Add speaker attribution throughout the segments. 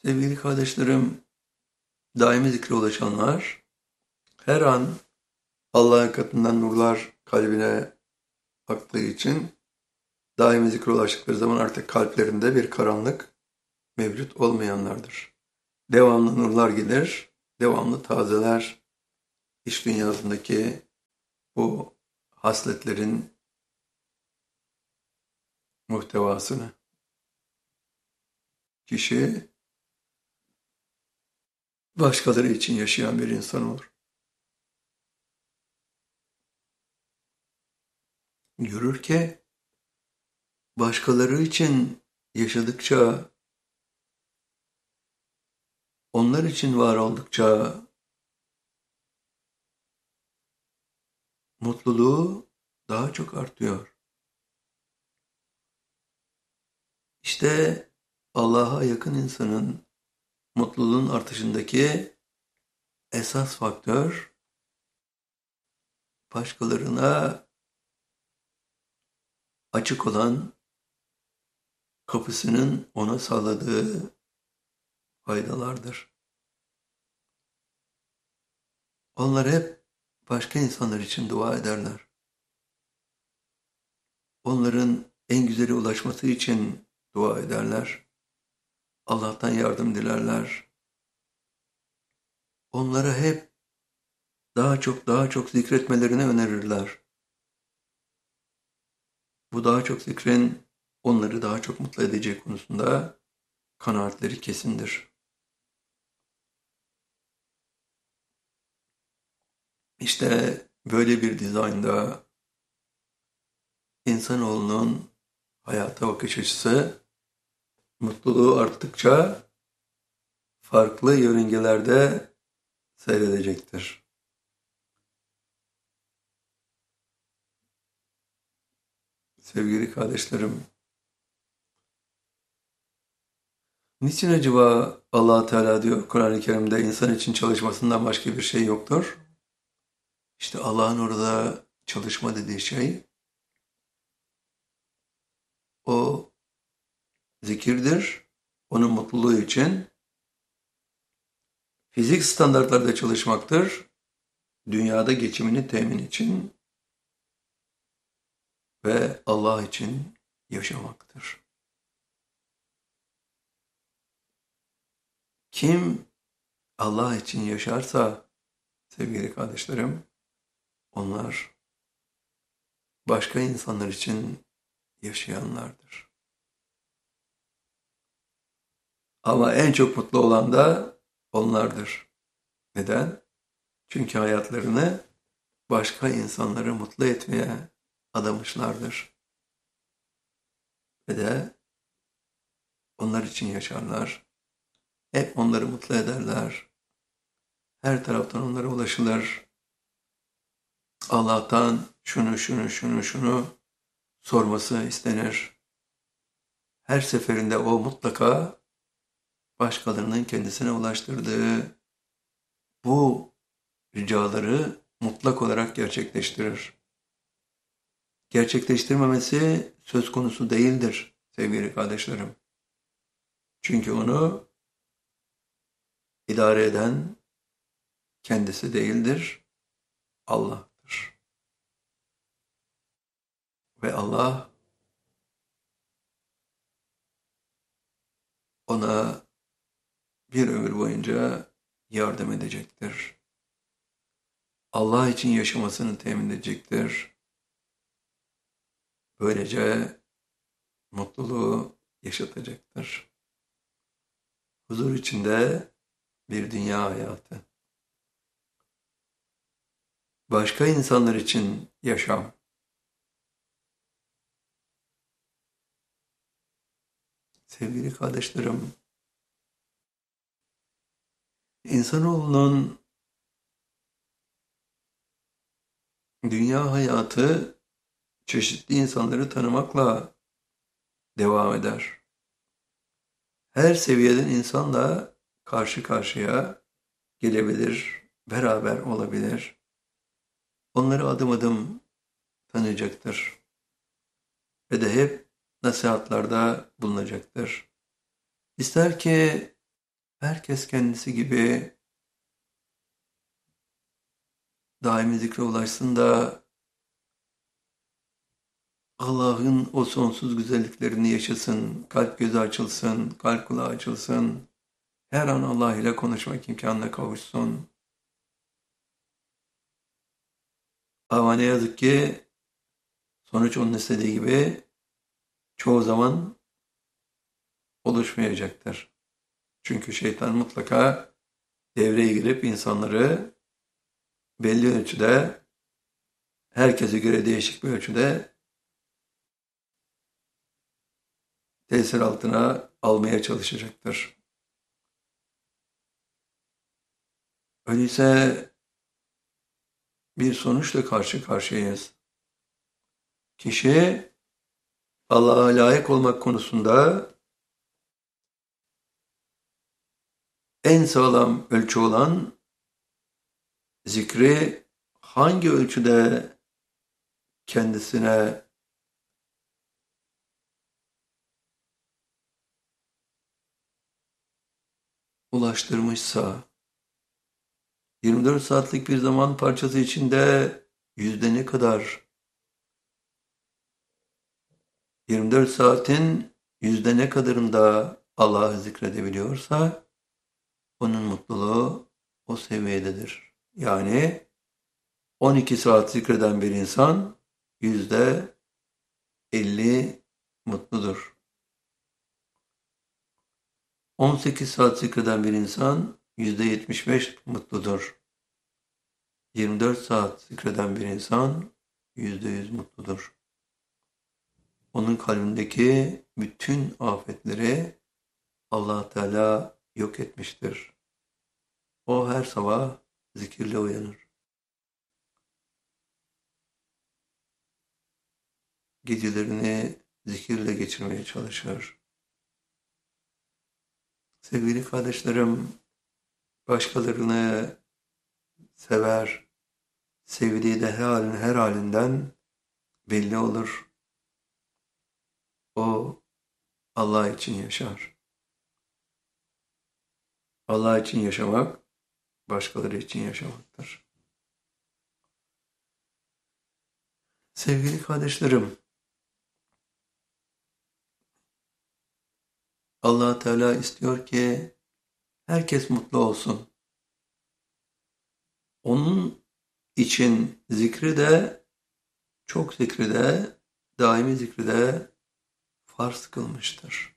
Speaker 1: Sevgili kardeşlerim, daimi zikre ulaşanlar, her an Allah'ın katından nurlar kalbine aktığı için daimi zikre ulaştıkları zaman artık kalplerinde bir karanlık mevcut olmayanlardır. Devamlı nurlar gelir, devamlı tazeler iç dünyasındaki bu hasletlerin muhtevasını. Kişi başkaları için yaşayan bir insan olur. Görür ki başkaları için yaşadıkça, onlar için var oldukça mutluluğu daha çok artıyor. İşte Allah'a yakın insanın mutluluğun artışındaki esas faktör, başkalarına açık olan kapısının ona sağladığı faydalardır. Onlar hep başka insanlar için dua ederler. Onların en güzeli ulaşması için dua ederler. Allah'tan yardım dilerler. Onlara hep daha çok zikretmelerini önerirler. Bu daha çok zikrin onları daha çok mutlu edeceği konusunda kanaatleri kesindir. İşte böyle bir dizaynda insanoğlunun hayata bakış açısı mutluluğu arttıkça farklı yörüngelerde seyredecektir. Sevgili kardeşlerim, niçin acaba Allah Teala diyor Kur'an-ı Kerim'de insan için çalışmasından başka bir şey yoktur? İşte Allah'ın orada çalışma dediği şey o zikirdir. Onun mutluluğu için fizik standartlarda çalışmaktır. Dünyada geçimini temin için ve Allah için yaşamaktır. Kim Allah için yaşarsa sevgili kardeşlerim, onlar başka insanlar için yaşayanlardır. Ama en çok mutlu olan da onlardır. Neden? Çünkü hayatlarını başka insanları mutlu etmeye adamışlardır. Ve de onlar için yaşarlar. Hep onları mutlu ederler. Her taraftan onlara ulaşılır. Allah'tan şunu sorması istenir. Her seferinde o mutlaka başkalarının kendisine ulaştırdığı bu ricaları mutlak olarak gerçekleştirir. Gerçekleştirmemesi söz konusu değildir sevgili kardeşlerim. Çünkü onu idare eden kendisi değildir, Allah'tır. Ve Allah ona bir ömür boyunca yardım edecektir. Allah için yaşamasını temin edecektir. Böylece mutluluğu yaşatacaktır. Huzur içinde bir dünya hayatı. Başka insanlar için yaşam. Sevgili kardeşlerim, insanoğlunun dünya hayatı çeşitli insanları tanımakla devam eder. Her seviyeden insanla karşı karşıya gelebilir, beraber olabilir. Onları adım adım tanıyacaktır. Ve de hep nasihatlarda bulunacaktır. İster ki herkes kendisi gibi daimi zikre ulaşsın da Allah'ın o sonsuz güzelliklerini yaşasın, kalp gözü açılsın, kalp kulağı açılsın, her an Allah ile konuşmak imkanına kavuşsun. Ama ne yazık ki sonuç onun istediği gibi çoğu zaman oluşmayacaktır. Çünkü şeytan mutlaka devreye girip insanları belli ölçüde, herkese göre değişik bir ölçüde tesir altına almaya çalışacaktır. Öyleyse bir sonuçla karşı karşıyayız. Kişi Allah'a layık olmak konusunda en sağlam ölçü olan zikri hangi ölçüde kendisine ulaştırmışsa, 24 saatlik bir zaman parçası içinde yüzde ne kadar, 24 saatin yüzde ne kadarında Allah'ı zikredebiliyorsa, onun mutluluğu o seviyededir. Yani 12 saat zikreden bir insan %50 mutludur. 18 saat zikreden bir insan %75 mutludur. 24 saat zikreden bir insan %100 mutludur. Onun kalbindeki bütün afetleri Allah Teala yok etmiştir. O her sabah zikirle uyanır. Gecelerini zikirle geçirmeye çalışır. Sevgili kardeşlerim, başkalarını sever, sevdiği de her halinden belli olur. O Allah için yaşar. Allah için yaşamak, başkaları için yaşamaktır. Sevgili kardeşlerim, Allah Teala istiyor ki herkes mutlu olsun. Onun için zikri de, çok zikri de, daimi zikri de farz kılmıştır.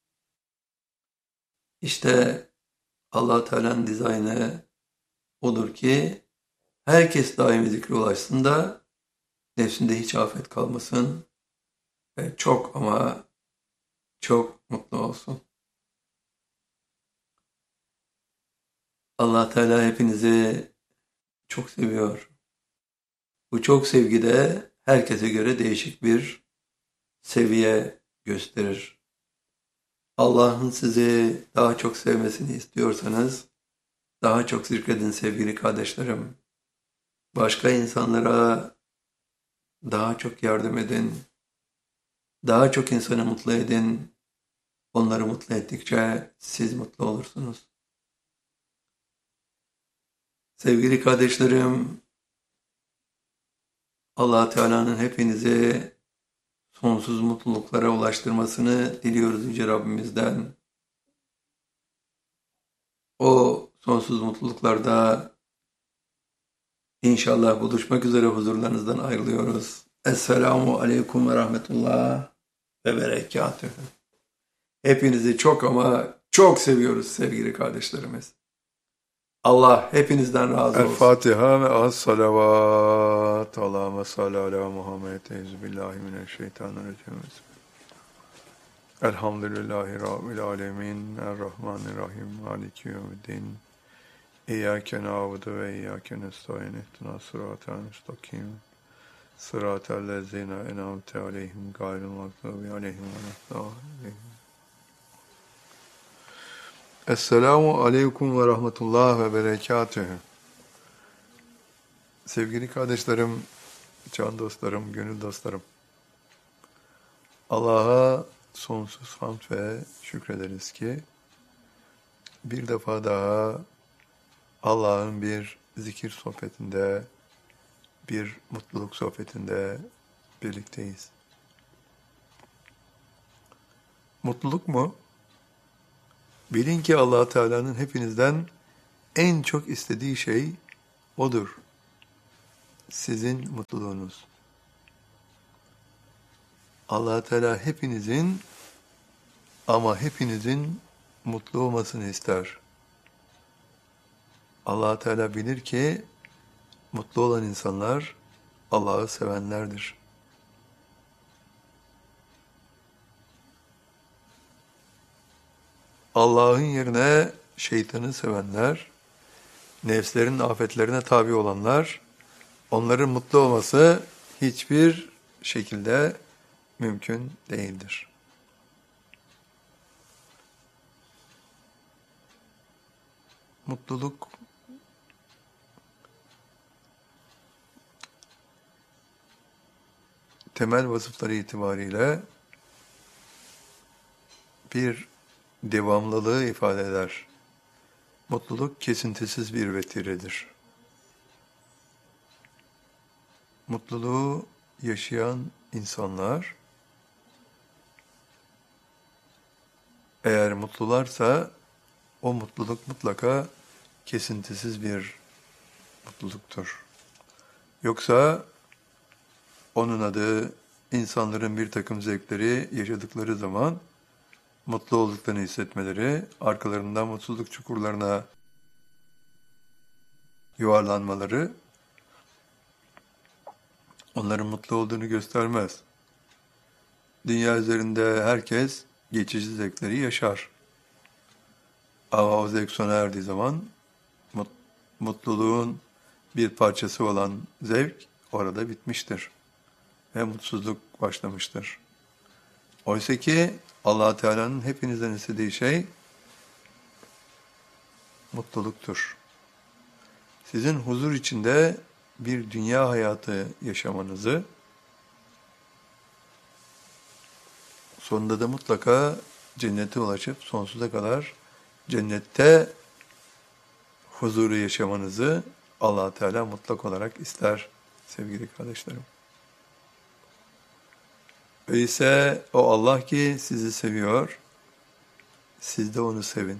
Speaker 1: İşte Allah Teala'nın dizaynı odur ki herkes daimi zikre ulaşsın da nefsinde hiç afet kalmasın ve çok ama çok mutlu olsun. Allah Teala hepinizi çok seviyor. Bu çok sevgi de herkese göre değişik bir seviye gösterir. Allah'ın sizi daha çok sevmesini istiyorsanız daha çok zikredin sevgili kardeşlerim. Başka insanlara daha çok yardım edin. Daha çok insanı mutlu edin. Onları mutlu ettikçe siz mutlu olursunuz. Sevgili kardeşlerim, Allah Teala'nın hepinizi sonsuz mutluluklara ulaştırmasını diliyoruz Yüce Rabbimizden. O sonsuz mutluluklarda inşallah buluşmak üzere huzurlarınızdan ayrılıyoruz. Esselamu Aleyküm ve Rahmetullah ve Berekatühü. Hepinizi çok ama çok seviyoruz sevgili kardeşlerimiz. Allah hepinizden razı olsun.
Speaker 2: El-Fatiha ve as-salavat. Allahümme salli ala Muhammed. Euzubillahimineşşeytanirracim. Elhamdülillahi Rabbil alemin. Errahmanirrahim. Maliki yevmiddin. İyyâke na'budu ve iyyâke nestaîn. İhdinas sıratal müstakim. Sıratal lezîne en'amte aleyhim gayril mağdûbi aleyhim ve leddâllîn. Esselamu aleyküm ve rahmetullah ve berekatühü. Sevgili kardeşlerim, can dostlarım, gönül dostlarım. Allah'a sonsuz hamd ve şükrederiz ki bir defa daha Allah'ın bir zikir sohbetinde, bir mutluluk sohbetinde birlikteyiz. Mutluluk mu? Bilin ki Allah Teala'nın hepinizden en çok istediği şey odur. Sizin mutluluğunuz. Allah Teala hepinizin ama hepinizin mutlu olmasını ister. Allah Teala bilir ki mutlu olan insanlar Allah'ı sevenlerdir. Allah'ın yerine şeytanı sevenler, nefslerin afetlerine tabi olanlar, onların mutlu olması hiçbir şekilde mümkün değildir. Mutluluk temel vasıfları itibariyle bir devamlılığı ifade eder. Mutluluk kesintisiz bir vetiredir. Mutluluğu yaşayan insanlar, eğer mutlularsa o mutluluk mutlaka kesintisiz bir mutluluktur. Yoksa onun adı insanların bir takım zevkleri yaşadıkları zaman mutlu olduklarını hissetmeleri, arkalarından mutsuzluk çukurlarına yuvarlanmaları onların mutlu olduğunu göstermez. Dünya üzerinde herkes geçici zevkleri yaşar. Ama o zevk sona erdiği zaman mutluluğun bir parçası olan zevk orada bitmiştir ve mutsuzluk başlamıştır. Oysa ki Allah Teala'nın hepinizden istediği şey mutluluktur. Sizin huzur içinde bir dünya hayatı yaşamanızı, sonunda da mutlaka cennete ulaşıp sonsuza kadar cennette huzuru yaşamanızı Allah Teala mutlak olarak ister sevgili kardeşlerim. Öyleyse o Allah ki sizi seviyor, siz de onu sevin.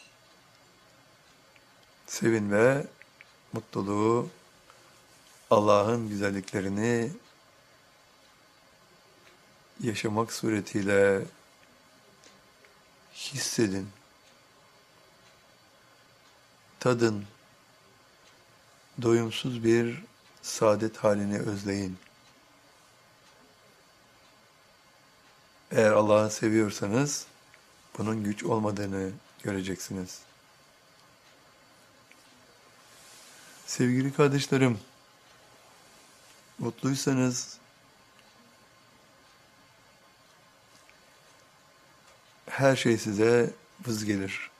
Speaker 2: Sevin ve mutluluğu, Allah'ın güzelliklerini yaşamak suretiyle hissedin, tadın, doyumsuz bir saadet halini özleyin. Eğer Allah'ı seviyorsanız bunun güç olmadığını göreceksiniz. Sevgili kardeşlerim, mutluysanız her şey size vız gelir.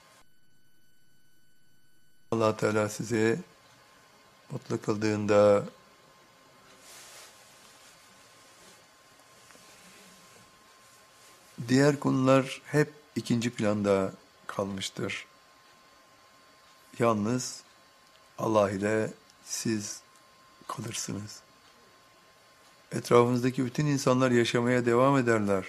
Speaker 2: Allah Teala sizi mutlu kıldığında diğer konular hep ikinci planda kalmıştır. Yalnız Allah ile siz kalırsınız. Etrafınızdaki bütün insanlar yaşamaya devam ederler.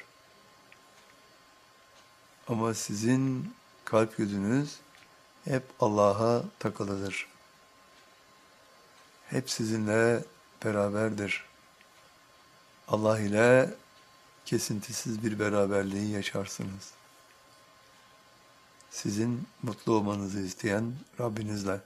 Speaker 2: Ama sizin kalp gözünüz hep Allah'a takılıdır. Hep sizinle beraberdir. Allah ile kesintisiz bir beraberliği yaşarsınız. Sizin mutlu olmanızı isteyen Rabbinizle.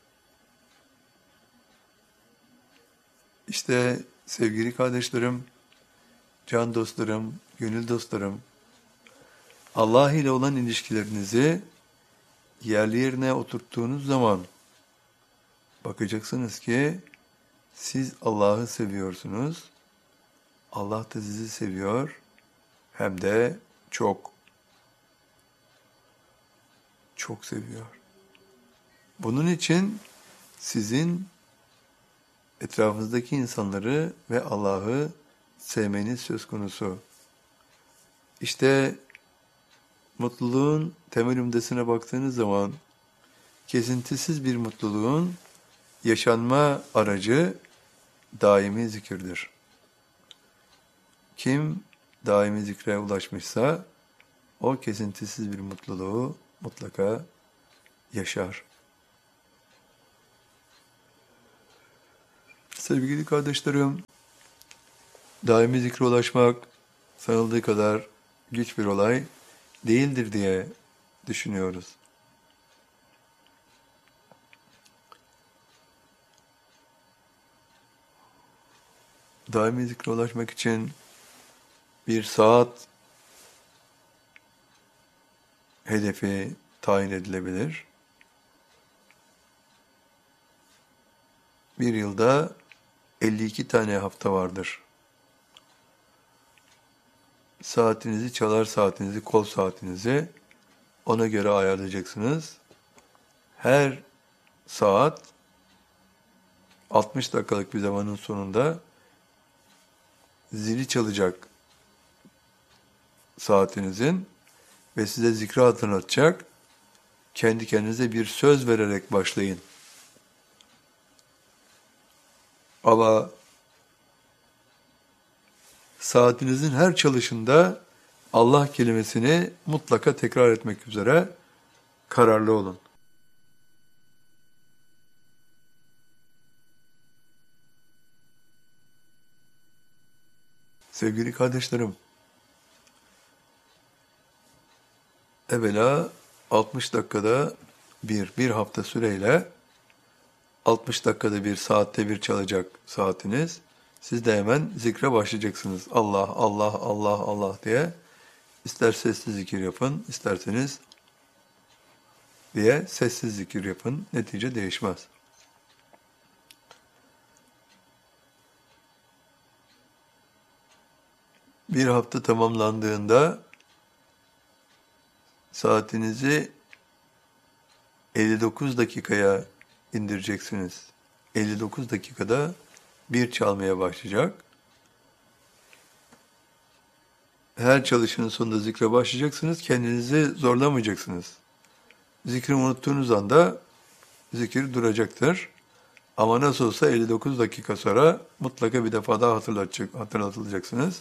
Speaker 2: İşte sevgili kardeşlerim, can dostlarım, gönül dostlarım, Allah ile olan ilişkilerinizi yerli yerine oturttuğunuz zaman bakacaksınız ki siz Allah'ı seviyorsunuz, Allah da sizi seviyor, hem de çok, çok seviyor. Bunun için sizin etrafınızdaki insanları ve Allah'ı sevmeniz söz konusu. İşte Mutluluğun temel ümdesine baktığınız zaman kesintisiz bir mutluluğun yaşanma aracı daimi zikirdir. Kim daimi zikre ulaşmışsa o kesintisiz bir mutluluğu mutlaka yaşar. Sevgili kardeşlerim, daimi zikre ulaşmak sanıldığı kadar güç bir olay değildir diye düşünüyoruz. Daimi zikre ulaşmak için bir saat hedefi tayin edilebilir. Bir yılda 52 tane hafta vardır. Saatinizi, çalar saatinizi, kol saatinizi ona göre ayarlayacaksınız. Her saat 60 dakikalık bir zamanın sonunda zili çalacak saatinizin ve size zikri hatırlatacak. Kendi kendinize bir söz vererek başlayın. Ama saatinizin her çalışında Allah kelimesini mutlaka tekrar etmek üzere kararlı olun. Sevgili kardeşlerim, evvela 60 dakikada bir hafta süreyle 60 dakikada bir, saatte bir çalacak saatiniz. Siz de hemen zikre başlayacaksınız. Allah, Allah, Allah, Allah diye. İster sessiz zikir yapın, isterseniz diye sessiz zikir yapın. Netice değişmez. Bir hafta tamamlandığında saatinizi 59 dakikaya indireceksiniz. 59 dakikada bir çalmaya başlayacak. Her çalışının sonunda zikre başlayacaksınız. Kendinizi zorlamayacaksınız. Zikri unuttuğunuz anda zikir duracaktır. Ama nasıl olsa 59 dakika sonra mutlaka bir defa daha hatırlatılacaksınız.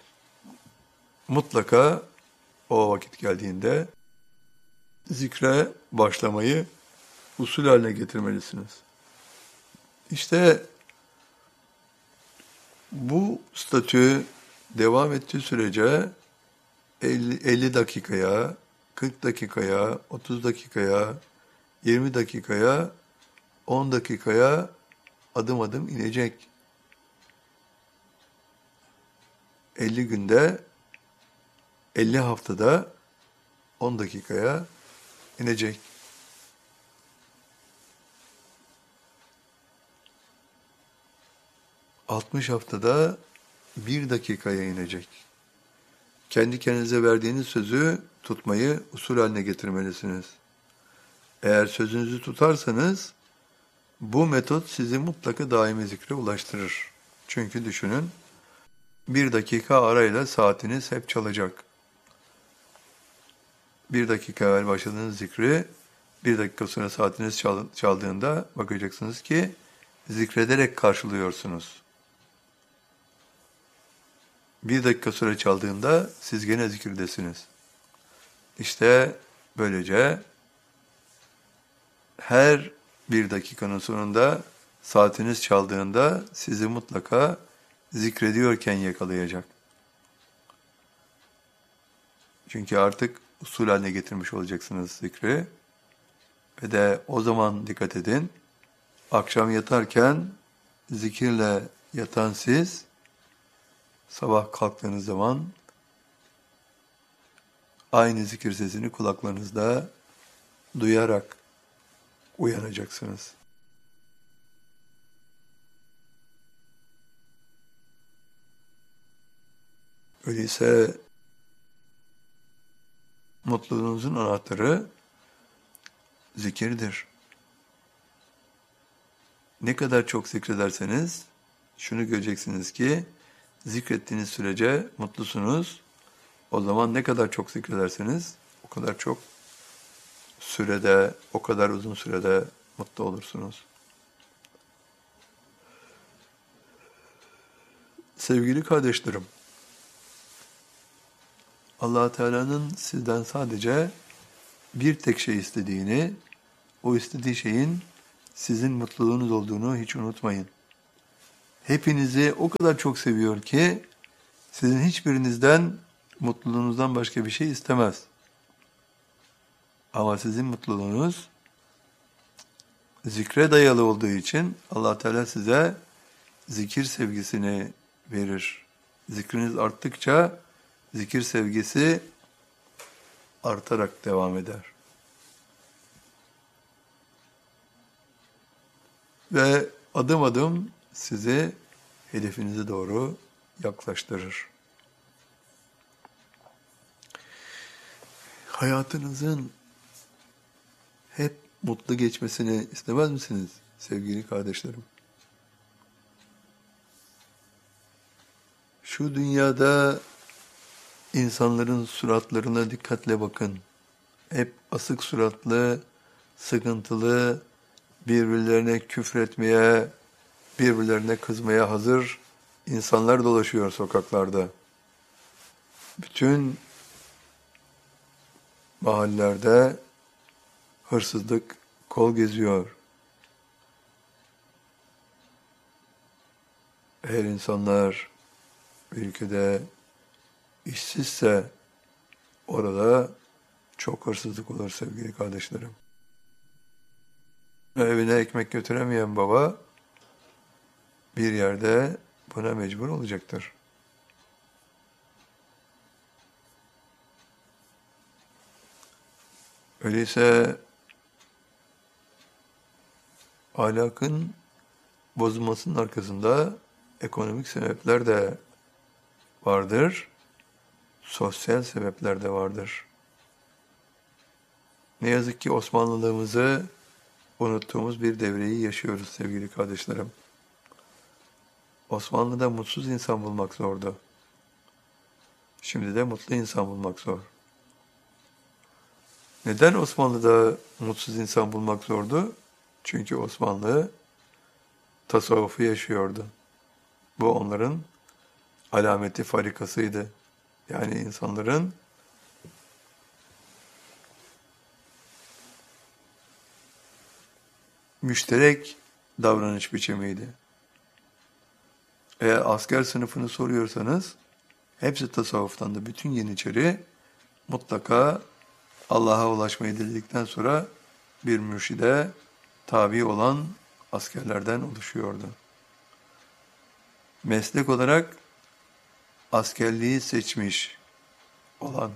Speaker 2: Mutlaka o vakit geldiğinde zikre başlamayı usul haline getirmelisiniz. İşte bu statü devam ettiği sürece 50 dakikaya, 40 dakikaya, 30 dakikaya, 20 dakikaya, 10 dakikaya adım adım inecek. 50 günde, 50 haftada 10 dakikaya inecek. ...60 haftada 1 dakikaya inecek. Kendi kendinize verdiğiniz sözü tutmayı usul haline getirmelisiniz. Eğer sözünüzü tutarsanız bu metot sizi mutlaka daimi zikre ulaştırır. Çünkü düşünün, 1 dakika arayla saatiniz hep çalacak. 1 dakika evvel başladığınız zikri 1 dakika sonra saatiniz çaldığında bakacaksınız ki zikrederek karşılıyorsunuz. 1 dakika sonra çaldığında siz gene zikirdesiniz. İşte böylece her 1 dakikanın sonunda saatiniz çaldığında sizi mutlaka zikrediyorken yakalayacak. Çünkü artık usul haline getirmiş olacaksınız zikri. Ve de o zaman dikkat edin, akşam yatarken zikirle yatan siz, sabah kalktığınız zaman aynı zikir sesini kulaklarınızda duyarak uyanacaksınız. Öyleyse mutluluğunuzun anahtarı zikirdir. Ne kadar çok zikrederseniz şunu göreceksiniz ki zikrettiğiniz sürece mutlusunuz. O zaman ne kadar çok zikrederseniz o kadar çok sürede, o kadar uzun sürede mutlu olursunuz. Sevgili kardeşlerim, Allah Teala'nın sizden sadece bir tek şey istediğini, o istediği şeyin sizin mutluluğunuz olduğunu hiç unutmayın. Hepinizi o kadar çok seviyor ki sizin hiçbirinizden mutluluğunuzdan başka bir şey istemez. Ama sizin mutluluğunuz zikre dayalı olduğu için Allah Teala size zikir sevgisini verir. Zikriniz arttıkça zikir sevgisi artarak devam eder. Ve adım adım sizi hedefinize doğru yaklaştırır. Hayatınızın hep mutlu geçmesini istemez misiniz sevgili kardeşlerim? Şu dünyada insanların suratlarına dikkatle bakın. Hep asık suratlı, sıkıntılı, birbirlerine küfretmeye, birbirlerine kızmaya hazır insanlar dolaşıyor sokaklarda. Bütün mahallelerde hırsızlık kol geziyor. Eğer insanlar bir ülkede işsizse orada çok hırsızlık olur sevgili kardeşlerim. Evine ekmek götüremeyen baba bir yerde buna mecbur olacaktır. Öyleyse ahlakın bozulmasının arkasında ekonomik sebepler de vardır, sosyal sebepler de vardır. Ne yazık ki Osmanlılığımızı unuttuğumuz bir devreyi yaşıyoruz sevgili kardeşlerim. Osmanlı'da mutsuz insan bulmak zordu. Şimdi de mutlu insan bulmak zor. Neden Osmanlı'da mutsuz insan bulmak zordu? Çünkü Osmanlı tasavvufu yaşıyordu. Bu onların alameti farikasıydı. Yani insanların müşterek davranış biçimiydi. Eğer asker sınıfını soruyorsanız, hepsi tasavvuftan da bütün Yeniçeri mutlaka Allah'a ulaşmayı diledikten sonra bir mürşide tabi olan askerlerden oluşuyordu. Meslek olarak askerliği seçmiş olan,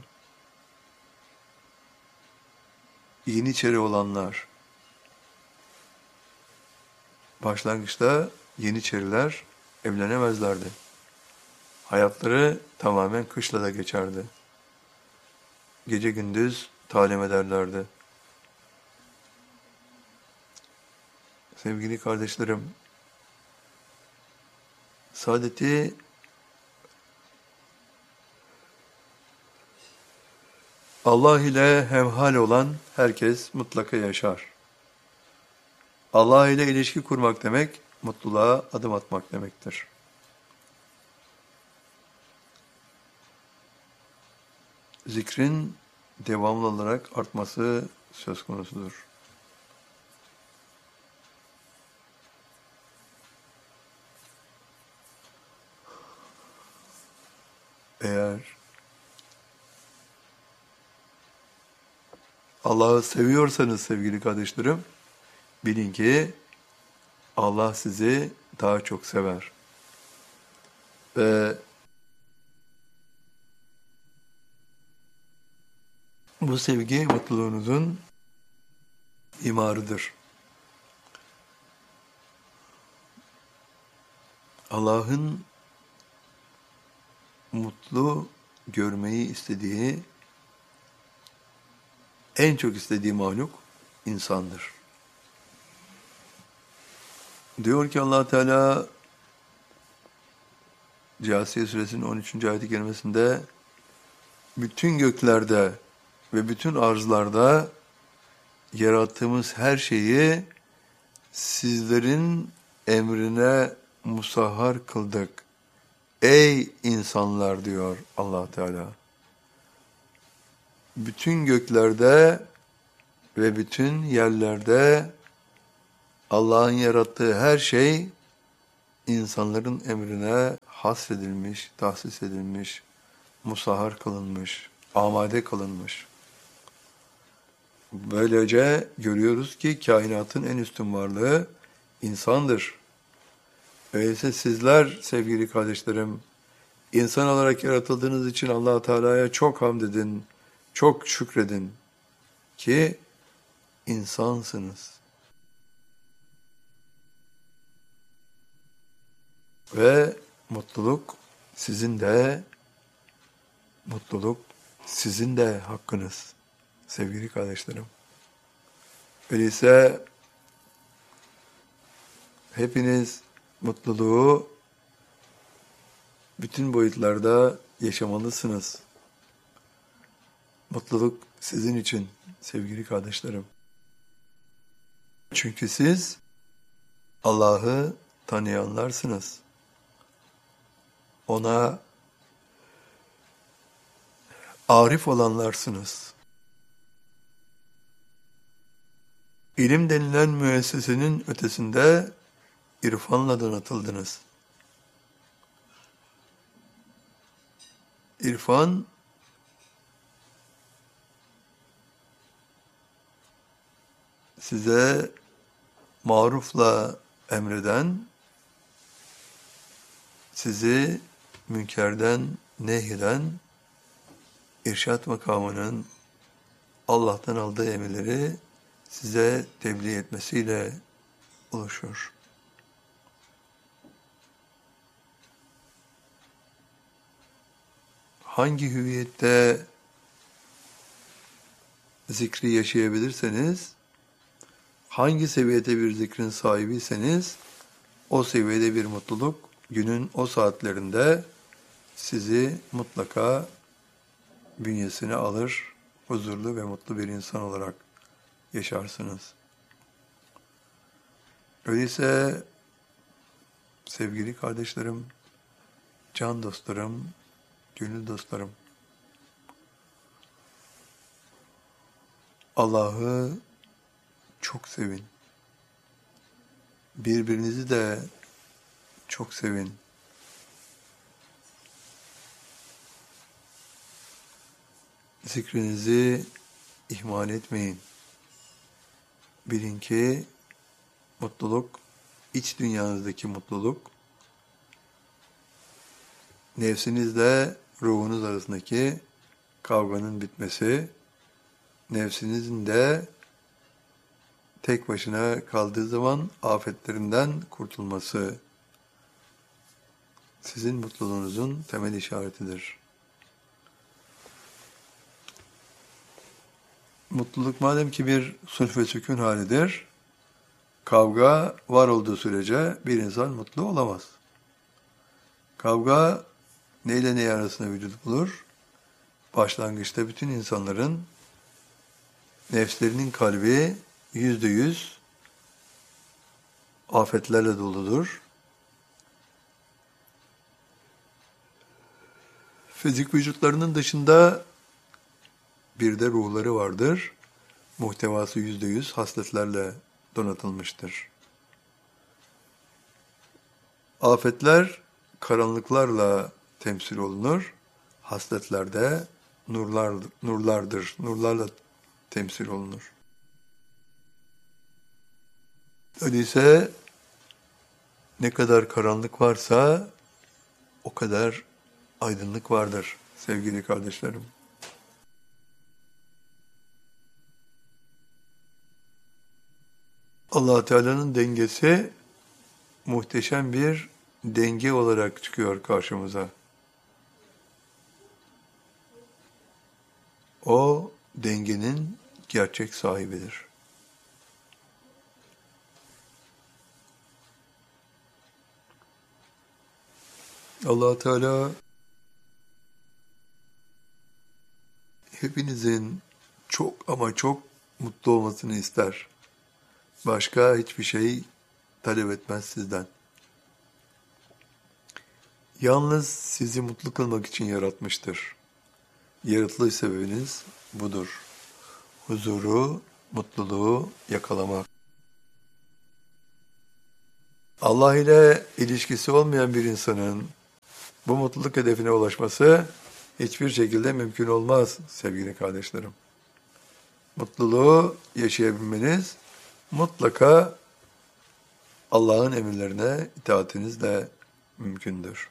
Speaker 2: Yeniçeri olanlar, başlangıçta Yeniçeriler evlenemezlerdi. Hayatları tamamen kışlada geçerdi. Gece gündüz talim ederlerdi. Sevgili kardeşlerim, saadeti Allah ile hemhal olan herkes mutlaka yaşar. Allah ile ilişki kurmak demek, mutluluğa adım atmak demektir. Zikrin devamlı olarak artması söz konusudur. Eğer Allah'ı seviyorsanız sevgili kardeşlerim, bilin ki Allah sizi daha çok sever. Ve bu sevgi mutluluğunuzun imarıdır. Allah'ın mutlu görmeyi istediği, en çok istediği mahluk insandır. Diyor ki Allah Teala Câsiye suresinin 13. ayet-i kerimesinde bütün göklerde ve bütün arzlarda yarattığımız her şeyi sizlerin emrine musahhar kıldık. Ey insanlar diyor Allah Teala. Bütün göklerde ve bütün yerlerde Allah'ın yarattığı her şey insanların emrine hasredilmiş, tahsis edilmiş, musahhar kılınmış, amade kılınmış. Böylece görüyoruz ki kainatın en üstün varlığı insandır. Öyleyse sizler sevgili kardeşlerim, insan olarak yaratıldığınız için Allah Teala'ya çok hamd edin, çok şükredin ki insansınız. Ve mutluluk sizin de hakkınız sevgili kardeşlerim. Öyleyse hepiniz mutluluğu bütün boyutlarda yaşamalısınız. Mutluluk sizin için sevgili kardeşlerim. Çünkü siz Allah'ı tanıyanlarsınız. Ona arif olanlarsınız. İlim denilen müessesenin ötesinde irfanla donatıldınız. İrfan, size marufla emreden, sizi münkerden nehyeden, irşat makamının Allah'tan aldığı emirleri size tebliğ etmesiyle oluşur. Hangi hüviyette zikri yaşayabilirseniz, hangi seviyede bir zikrin sahibiyseniz, o seviyede bir mutluluk günün o saatlerinde sizi mutlaka bünyesine alır, huzurlu ve mutlu bir insan olarak yaşarsınız. Öyleyse sevgili kardeşlerim, can dostlarım, gönül dostlarım, Allah'ı çok sevin. Birbirinizi de çok sevin. Zikrinizi ihmal etmeyin. Bilin ki mutluluk, iç dünyanızdaki mutluluk, nefsinizle ruhunuz arasındaki kavganın bitmesi, nefsinizin de tek başına kaldığı zaman afetlerinden kurtulması sizin mutluluğunuzun temel işaretidir. Mutluluk madem ki bir sulh ve sükun halidir, kavga var olduğu sürece bir insan mutlu olamaz. Kavga neyle ne arasında vücut bulur? Başlangıçta bütün insanların nefslerinin kalbi %100 afetlerle doludur. Fizik vücutlarının dışında bir de ruhları vardır. Muhtevası %100 hasletlerle donatılmıştır. Afetler karanlıklarla temsil olunur. Hasletler de nurlardır. Nurlarla temsil olunur. Öyleyse ne kadar karanlık varsa o kadar aydınlık vardır sevgili kardeşlerim. Allah Teala'nın dengesi muhteşem bir denge olarak çıkıyor karşımıza. O dengenin gerçek sahibidir. Allah Teala hepinizin
Speaker 1: çok ama çok mutlu olmasını ister. Başka hiçbir şey talep etmez sizden. Yalnız sizi mutlu kılmak için yaratmıştır. Yaratılış sebebiniz budur. Huzuru, mutluluğu yakalamak. Allah ile ilişkisi olmayan bir insanın bu mutluluk hedefine ulaşması hiçbir şekilde mümkün olmaz sevgili kardeşlerim. Mutluluğu yaşayabilmeniz mutlaka Allah'ın emirlerine itaatinizle mümkündür.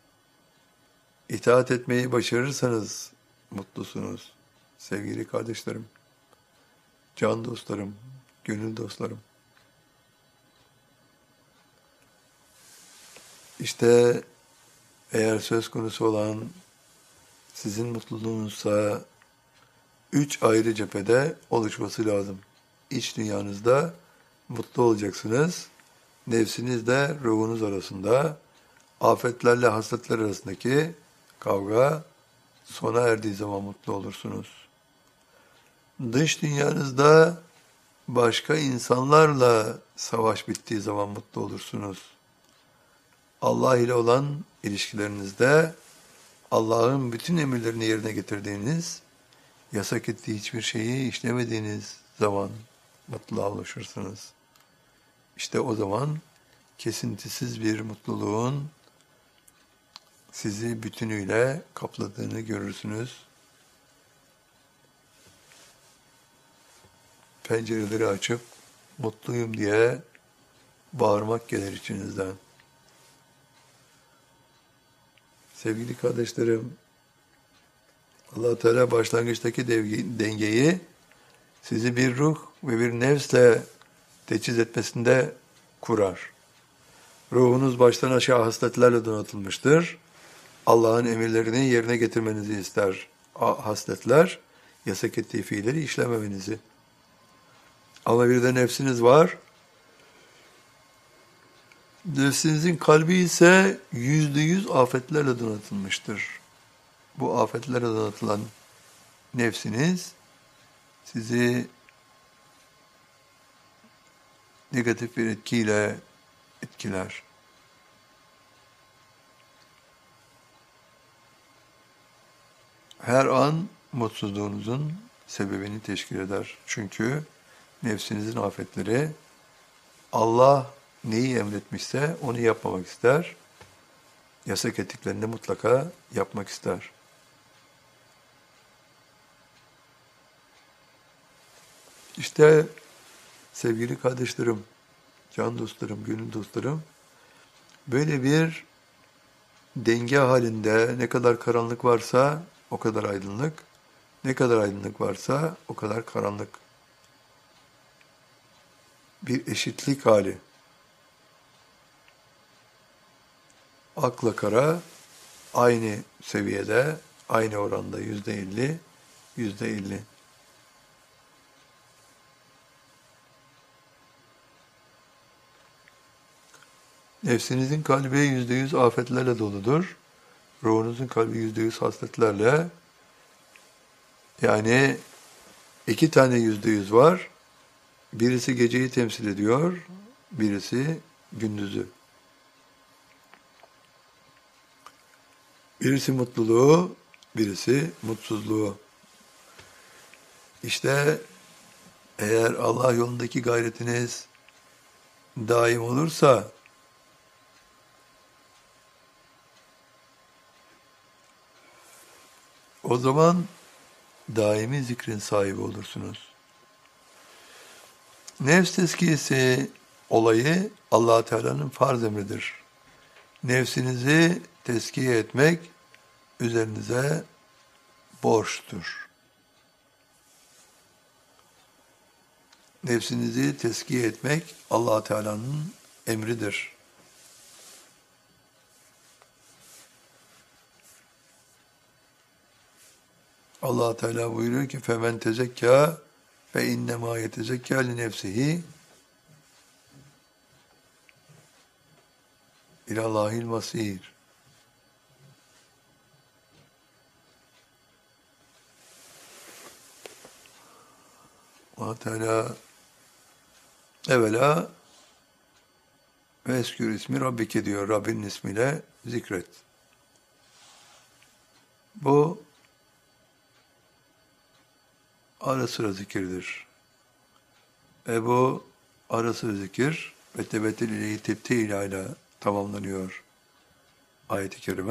Speaker 1: İtaat etmeyi başarırsanız mutlusunuz sevgili kardeşlerim, can dostlarım, gönül dostlarım. İşte eğer söz konusu olan sizin mutluluğunuzsa 3 ayrı cephede oluşması lazım. İç dünyanızda mutlu olacaksınız. Nefsinizle ruhunuz arasında, afetlerle hasletler arasındaki kavga sona erdiği zaman mutlu olursunuz. Dış dünyanızda başka insanlarla savaş bittiği zaman mutlu olursunuz. Allah ile olan ilişkilerinizde Allah'ın bütün emirlerini yerine getirdiğiniz, yasak ettiği hiçbir şeyi işlemediğiniz zaman mutluluğa ulaşırsınız. İşte o zaman kesintisiz bir mutluluğun sizi bütünüyle kapladığını görürsünüz. Pencereleri açıp mutluyum diye bağırmak gelir içinizden. Sevgili kardeşlerim, Allah Teala başlangıçtaki dengeyi sizi bir ruh ve bir nefsle teçhiz etmesinde kurar. Ruhunuz baştan aşağı hasletlerle donatılmıştır. Allah'ın emirlerini yerine getirmenizi ister. Hasletler, yasak ettiği fiilleri işlememenizi. Ama bir de nefsiniz var. Nefsinizin kalbi ise %100 afetlerle donatılmıştır. Bu afetlerle donatılan nefsiniz sizi negatif bir etkiyle etkiler. Her an mutsuzluğunuzun sebebini teşkil eder. Çünkü nefsinizin afetleri Allah neyi emretmişse onu yapmamak ister. Yasak ettiklerini mutlaka yapmak ister. İşte sevgili kardeşlerim, can dostlarım, gönül dostlarım, böyle bir denge halinde ne kadar karanlık varsa o kadar aydınlık, ne kadar aydınlık varsa o kadar karanlık. Bir eşitlik hali. Akla kara aynı seviyede, aynı oranda %50, %50. Nefsinizin kalbi %100 afetlerle doludur. Ruhunuzun kalbi %100 hasletlerle. Yani 2 tane %100 var. Birisi geceyi temsil ediyor, birisi gündüzü. Birisi mutluluğu, birisi mutsuzluğu. İşte eğer Allah yolundaki gayretiniz daim olursa, o zaman daimi zikrin sahibi olursunuz. Nefs tezkiyesi olayı Allah Teala'nın farz emridir. Nefsinizi tezkiye etmek üzerinize borçtur. Nefsinizi tezkiye etmek Allah Teala'nın emridir. Allah Teala buyuruyor ki femen tezekka fe innema yetezekka li nefsihi ilallahil masir. Allah Teala evvela ve eskür ismi Rabbike diyor. Rabbinin ismiyle zikret. Bu ara sıra zikirdir. Bu ara sıra zikir ve tebettül ile tebtil ile tamamlanıyor ayet-i kerime.